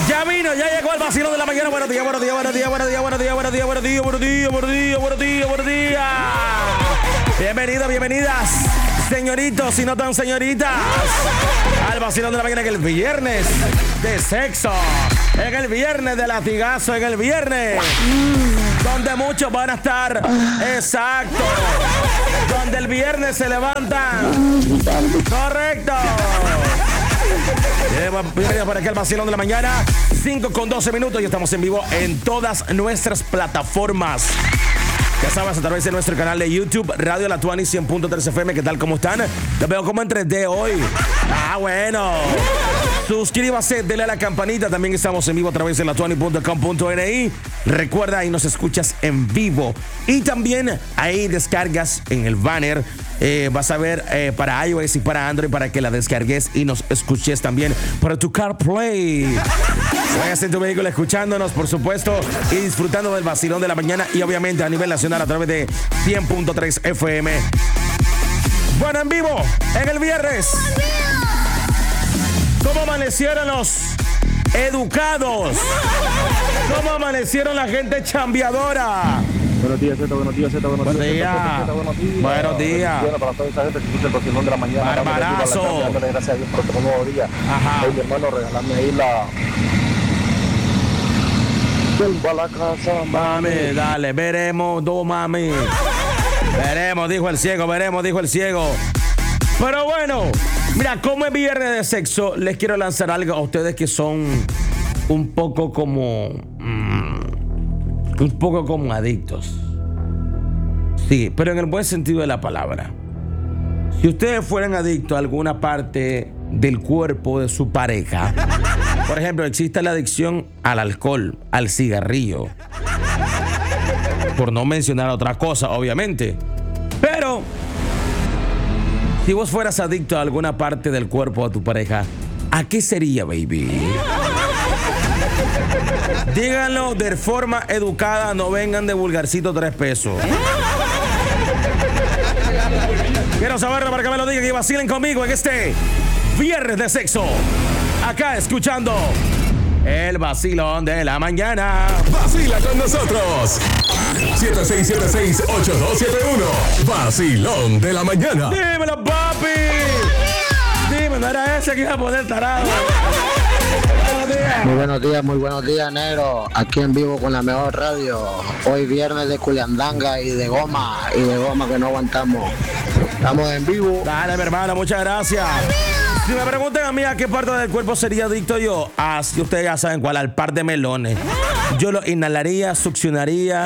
Ya vino, ya llegó el vacilón de la mañana. Buenos días, buenos días, buenos días, buenos días, buenos días, buenos días, buenos días, buenos días, buenos días, buenos días, buenos días. Bienvenidos, bienvenidas, señoritos y no tan señoritas, al vacilón de la mañana, en el viernes de sexo, en el viernes de latigazo, en el viernes donde muchos van a estar, exacto, donde el viernes se levantan, correcto. Bienvenidos para aquí al vacilón de la mañana, 5:12 y estamos en vivo en todas nuestras plataformas. Ya sabes, a través de nuestro canal de YouTube, Radio La Tuani 100.3 FM. ¿Qué tal? ¿Cómo están? Los veo como en 3D hoy. Bueno. Suscríbase, denle a la campanita. También estamos en vivo a través de latuani.com.ni. Recuerda, ahí nos escuchas en vivo. Y también ahí descargas en el banner. Vas a ver para iOS y para Android para que la descargues y nos escuches también para tu CarPlay. Vayas en tu vehículo escuchándonos, por supuesto, y disfrutando del vacilón de la mañana y obviamente a nivel nacional a través de 100.3 FM. Bueno, en vivo, en el viernes. ¿Cómo amanecieron los educados? ¿Cómo amanecieron la gente chambeadora? Buenos días, Zeta, buenos días, Zeta, buenos días. Buenos días. Bueno, para toda esa gente que escucha el vacilón de la mañana. Barbarazo. Gracias a Dios por otro nuevo día. Ajá. Oye, hermano, regalame ahí la... Vuelva a la casa, mami, dale, veremos, mami. Veremos, dijo el ciego, veremos, dijo el ciego. Pero bueno, mira, como es viernes de sexo, les quiero lanzar algo a ustedes que son un poco como adictos. Sí, pero en el buen sentido de la palabra. Si ustedes fueran adictos a alguna parte del cuerpo de su pareja, por ejemplo, existe la adicción al alcohol, al cigarrillo, por no mencionar otra cosa, obviamente. Pero si vos fueras adicto a alguna parte del cuerpo de tu pareja, ¿a qué sería, baby? Díganlo de forma educada, no vengan de vulgarcito 3 pesos. Quiero saberlo para que me lo digan y vacilen conmigo en este viernes de sexo. Acá escuchando el vacilón de la mañana. Vacila con nosotros. 7676-8271. Vacilón de la mañana. Dímelo, papi. Dime, no era ese que iba a poner tarado. Muy buenos días, negro. Aquí en vivo con la mejor radio. Hoy viernes de culiandanga y de goma que no aguantamos. Estamos en vivo. Dale, mi hermano, muchas gracias. Si me preguntan a mí a qué parte del cuerpo sería adicto yo, si ustedes ya saben cuál, al par de melones. Yo lo inhalaría, succionaría,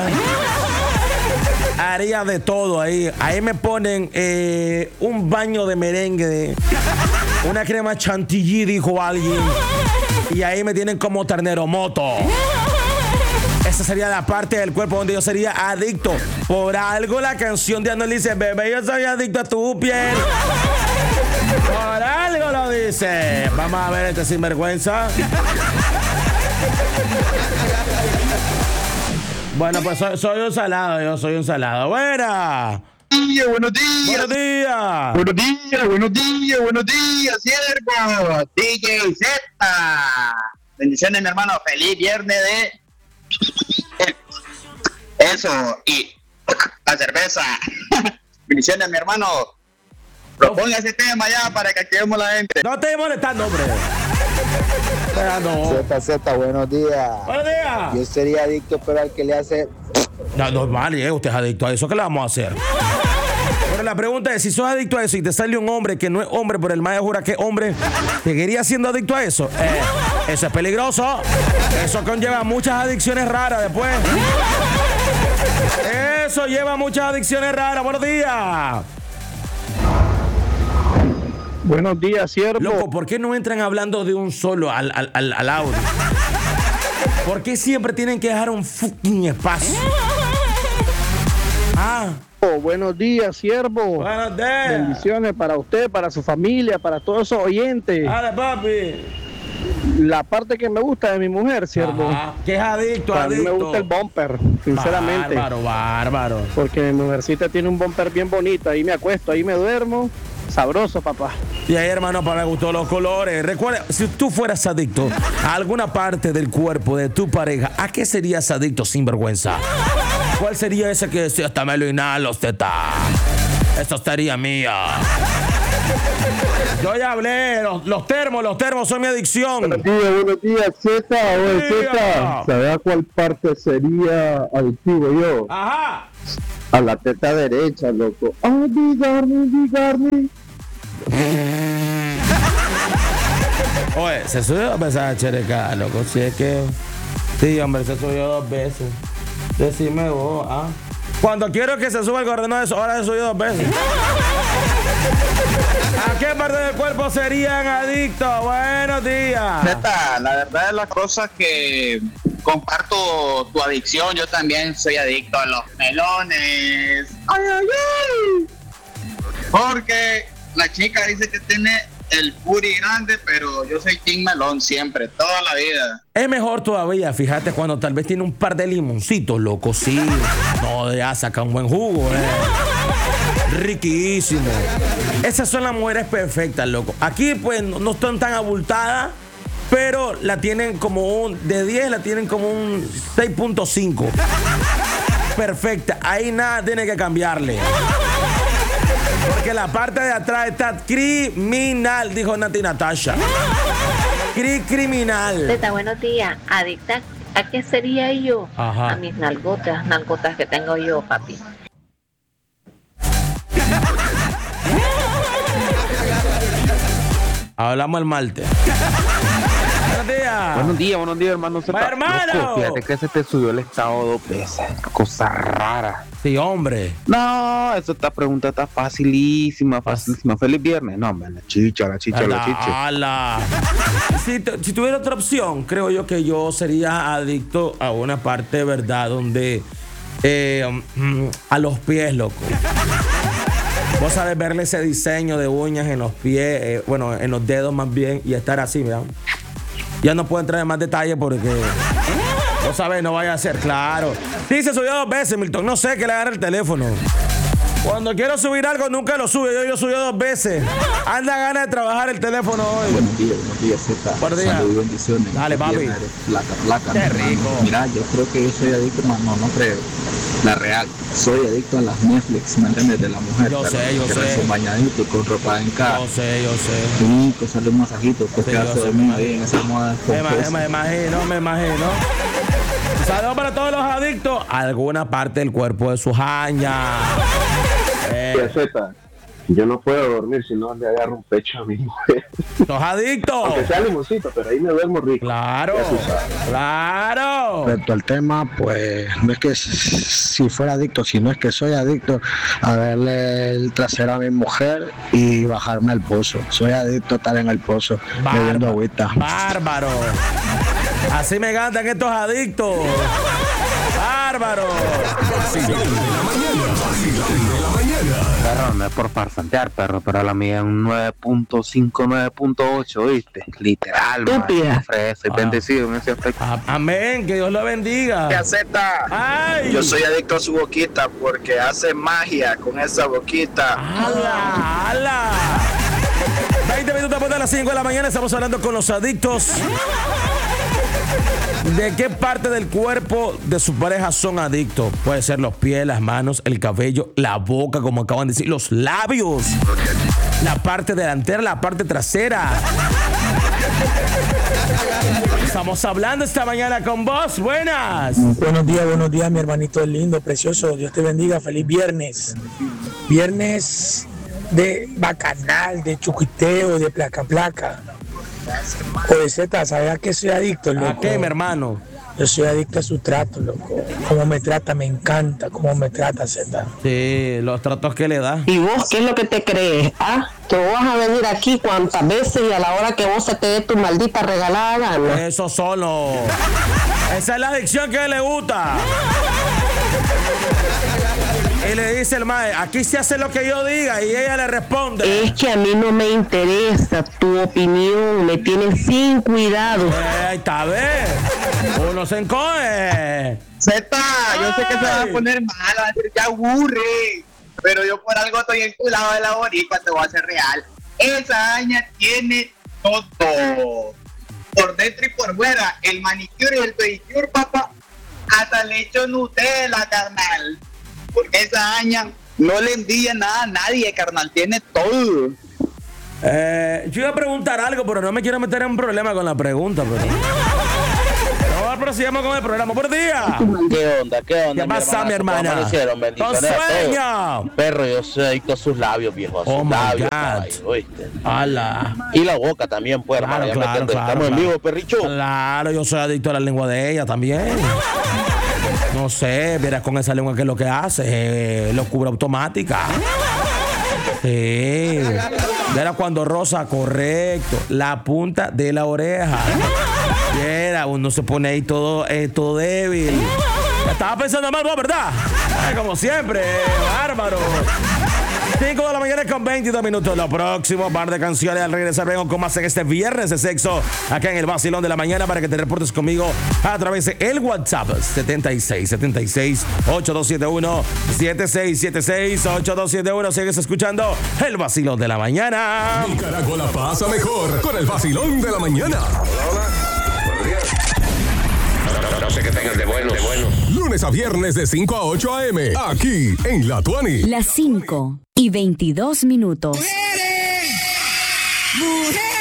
haría de todo ahí. Ahí me ponen un baño de merengue, una crema chantilly, dijo alguien. Y ahí me tienen como ternero moto. Esa sería la parte del cuerpo donde yo sería adicto. Por algo la canción de Anuel dice: bebé, yo soy adicto a tu piel. Por algo lo dice. Vamos a ver este sinvergüenza. Bueno, pues soy un salado. Yo soy un salado. Buena. Buenos días. Buenos días. Buenos días, buenos días, buenos días, siervo. DJ Z. Bendiciones, mi hermano. Feliz viernes de... Eso, y la cerveza. Bendiciones, mi hermano. Proponga ese tema ya para que activemos la gente. No te molestando, hombre. Z, buenos días. Buenos días. Yo sería adicto, pero al que le hace... No, normal, usted es adicto a eso. ¿Qué le vamos a hacer? Pero la pregunta es, si sos adicto a eso y te sale un hombre que no es hombre, pero el maestro jura que es hombre, ¿seguirías siendo adicto a eso? Eso es peligroso. Eso conlleva muchas adicciones raras después. Eso lleva muchas adicciones raras. Buenos días. Buenos días, siervo. Loco, ¿por qué no entran hablando de un solo al audio? ¿Por qué siempre tienen que dejar un fucking espacio? Buenos días, siervo. Buenos días. Bendiciones para usted, para su familia, para todos esos oyentes. Dale, papi. La parte que me gusta de mi mujer, siervo. Ajá. Que es adicto, Para mí me gusta el bumper, sinceramente. Bárbaro. Porque mi mujercita tiene un bumper bien bonito. Ahí me acuesto, ahí me duermo. sabroso, papá. Y ahí, hermano, para gustos los colores. Recuerda, si tú fueras adicto a alguna parte del cuerpo de tu pareja, ¿a qué serías adicto sin vergüenza? ¿Cuál sería ese que decía, hasta me lo inhalo, zeta? Esta sería mía. Yo ya hablé, los termos son mi adicción. Buenos días, Zeta. Oye, Zeta, ¿sabes a cuál parte sería adictivo yo? Ajá. A la teta derecha, loco. Ay, digarme. Oye, se subió a pesar de chereca, loco. Si es que. Sí, hombre, se subió 2 veces. Decime vos, ¿ah? Cuando quiero que se suba el gordeno de eso, ahora se subió 2 veces. ¿A qué parte del cuerpo serían adictos? Buenos días. Neta, la verdad es la cosa que comparto tu adicción. Yo también soy adicto a los melones. ¡Ay, ay, ay! Porque la chica dice que tiene el puri grande, pero yo soy team melón siempre, toda la vida. Es mejor todavía, fíjate, cuando tal vez tiene un par de limoncitos, loco, sí. No, ya saca un buen jugo, riquísimo. Esas son las mujeres perfectas, loco. Aquí, pues, no están tan abultadas, pero la tienen como de 10 la tienen como un 6.5. Perfecta, ahí nada tiene que cambiarle. Porque la parte de atrás está criminal, dijo Nati Natasha. Criminal. Zeta, buenos días. Adicta, ¿a qué sería yo? Ajá. A mis nalgotas que tengo yo, papi. Hablamos el martes. Buenos días. Buenos días, hermano. ¡Hermano! Loco, fíjate que se te subió el estado 2 veces. Cosa rara. Sí, hombre. No, esta pregunta está facilísima. Feliz viernes. No, hombre, la chicha. Si tuviera otra opción, creo yo que yo sería adicto a una parte de verdad donde a los pies, loco. Vos sabés verle ese diseño de uñas en los pies, en los dedos más bien, y estar así, mira. Ya no puedo entrar en más detalles porque, vos sabés, no vaya a ser claro. Sí, se subió 2 veces, Milton. No sé qué le agarra el teléfono. Cuando quiero subir algo, nunca lo sube. Yo subió 2 veces. Anda ganas de trabajar el teléfono hoy. Buenos días, Zeta. Buenos días. Saludos y bendiciones. Dale, papi. Placa. Qué rico. Mira, yo creo que yo soy adicto, no creo. La real. Soy adicto a las Netflix, ¿me entiendes? De la mujer. Yo sé. Son bañaditos, con ropa en casa. Yo sé. Rico, sale un masajito, pues te hace dormir ahí en esa moda. Me imagino. Saludos para todos los adictos a alguna parte del cuerpo de sus hañas. Zeta, yo no puedo dormir si no le agarro un pecho a mi mujer. ¿Sos adicto? Aunque sea limoncito, pero ahí me duermo rico. Claro. Respecto al tema, pues no es que si fuera adicto, sino es que soy adicto a verle el trasero a mi mujer y bajarme al pozo. Soy adicto a estar en el pozo bebiendo agüita. Bárbaro. Así me encantan estos adictos. Bárbaro. Perro, no es por farsantear, perro, pero la mía es un 9.5, 9.8, ¿viste? Literal, man. Soy bendecido en ese aspecto. Amén, que Dios lo bendiga. Zeta, Ay. yo soy adicto a su boquita porque hace magia con esa boquita. ¡Hala! 20 minutos después de las 5 de la mañana estamos hablando con los adictos. ¿De qué parte del cuerpo de su pareja son adictos? Puede ser los pies, las manos, el cabello, la boca, como acaban de decir, los labios, la parte delantera, la parte trasera. Estamos hablando esta mañana con vos. Buenas. Buenos días, mi hermanito lindo, precioso. Dios te bendiga. Feliz viernes. Viernes de bacanal, de chuquiteo, de placa. Oye, Zeta, ¿sabes a qué soy adicto, loco? ¿A qué, mi hermano? Yo soy adicto a su trato, loco. Cómo me trata, me encanta cómo me trata, Zeta. Sí, los tratos que le da. ¿Y vos qué es lo que te crees? Que vos vas a venir aquí cuantas veces y a la hora que vos se te dé tu maldita regalada gana. Eso solo. Esa es la adicción que le gusta. Y le dice el mae, aquí se hace lo que yo diga, y ella le responde. Es que a mí no me interesa tu opinión, me tienes sin cuidado. Ahí está, ¿ves? Uno se encoge. Zeta, yo sé que se va a poner mala, ya aburre. pero yo por algo estoy enculado de la boricua, te voy a hacer real. Esa daña tiene todo, por dentro y por fuera, el manicure y el pedicure, papá, hasta le echo Nutella, carnal, porque esa daña no le envidia nada a nadie, carnal, tiene todo. Yo iba a preguntar algo, pero no me quiero meter en un problema con la pregunta, pero procedamos con el programa. ¡Buenos días! ¿Qué onda? ¿Qué pasa, mi hermana? ¡Con sueño! Perro, yo soy adicto a sus labios, viejo. A sus labios, caballo, ¿oíste? ¡Hala! Y la boca también, pues, hermano. Claro. Estamos en vivo, perricho. Claro, yo soy adicto a la lengua de ella también. No sé, verás con esa lengua que es lo que hace. Locura automática. Sí. Verás cuando rosa, correcto. La punta de la oreja. Mira, uno se pone ahí todo débil. Estaba pensando mal, ¿no? ¿Verdad? Como siempre, bárbaro. 5 de la mañana con 22 minutos. Lo próximo, par de canciones. Al regresar vengo con más en este viernes de sexo acá en el vacilón de la mañana para que te reportes conmigo a través de el WhatsApp 7676-8271-7676-8271. Sigues escuchando el vacilón de la mañana. Nicaragua la pasa mejor con el vacilón de la mañana. No sé qué tengas de bueno. Lunes a viernes de 5 a 8 a.m. Aquí en La Tuani. Las 5:22. ¡Mujeres!